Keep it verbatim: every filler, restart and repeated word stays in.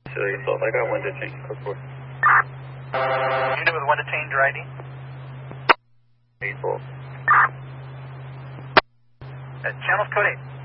Civilian twelve, I got one detained, code four. Unit with one detained, your I D? eight four. Uh, channel's code eight.